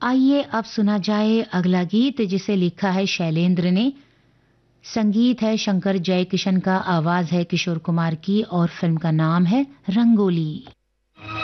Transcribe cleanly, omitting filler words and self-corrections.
आइए अब सुना जाए अगला गीत जिसे लिखा है शैलेंद्र ने, संगीत है शंकर जयकिशन का, आवाज है किशोर कुमार की और फिल्म का नाम है रंगोली।